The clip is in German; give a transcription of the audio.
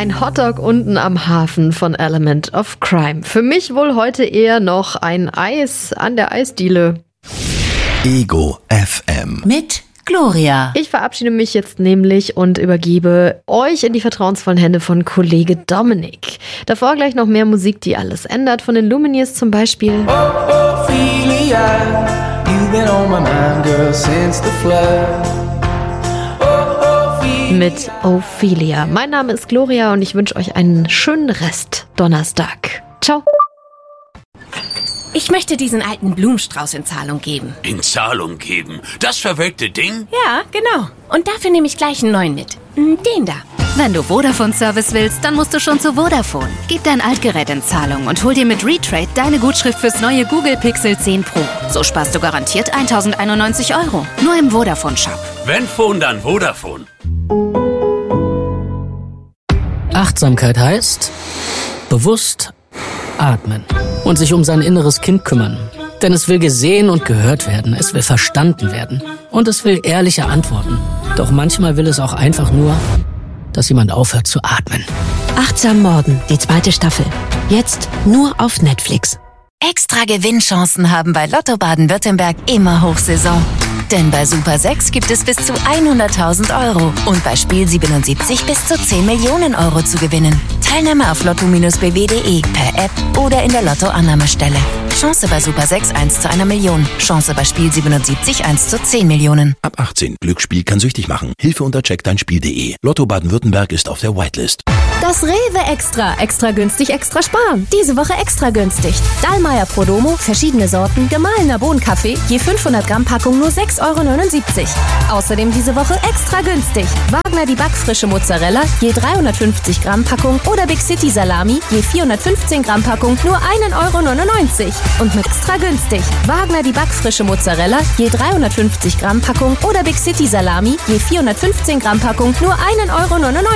Ein Hotdog unten am Hafen von Element of Crime. Für mich wohl heute eher noch ein Eis an der Eisdiele. Ego FM. Mit Gloria. Ich verabschiede mich jetzt nämlich und übergebe euch in die vertrauensvollen Hände von Kollege Dominik. Davor gleich noch mehr Musik, die alles ändert. Von den Lumineers zum Beispiel. Ophelia, you've been on my mind, girl, since the flood. Mit Ophelia. Mein Name ist Gloria und ich wünsche euch einen schönen Rest Donnerstag. Ciao. Ich möchte diesen alten Blumenstrauß in Zahlung geben. In Zahlung geben? Das verwelkte Ding? Ja, genau. Und dafür nehme ich gleich einen neuen mit. Den da. Wenn du Vodafone-Service willst, dann musst du schon zu Vodafone. Gib dein Altgerät in Zahlung und hol dir mit Retrade deine Gutschrift fürs neue Google Pixel 10 Pro. So sparst du garantiert 1.091 €. Nur im Vodafone-Shop. Wenn Phone, dann Vodafone. Achtsamkeit heißt bewusst atmen und sich um sein inneres Kind kümmern. Denn es will gesehen und gehört werden, es will verstanden werden und es will ehrliche Antworten. Doch manchmal will es auch einfach nur, dass jemand aufhört zu atmen. Achtsam Morden, die 2. Staffel. Jetzt nur auf Netflix. Extra Gewinnchancen haben bei Lotto Baden-Württemberg immer Hochsaison. Denn bei Super 6 gibt es bis zu 100.000 € und bei Spiel 77 bis zu 10 Millionen € zu gewinnen. Teilnahme auf lotto-bw.de, per App oder in der Lotto-Annahmestelle. Chance bei Super 6 1 zu 1 Million. Chance bei Spiel 77 1 zu 10 Millionen. Ab 18. Glücksspiel kann süchtig machen. Hilfe unter checkdeinspiel.de. Lotto Baden-Württemberg ist auf der Whitelist. Das Rewe Extra. Extra günstig, extra sparen. Diese Woche extra günstig. Dallmayr Prodomo, verschiedene Sorten, gemahlener Bohnenkaffee, je 500 Gramm Packung nur 6,79 €. Außerdem diese Woche extra günstig. Wagner die backfrische Mozzarella, je 350 Gramm Packung oder Big City Salami, je 415 Gramm Packung nur 1,99 € Und mit extra günstig. Wagner die backfrische Mozzarella, je 350 Gramm Packung oder Big City Salami, je 415 Gramm Packung nur 1,99 €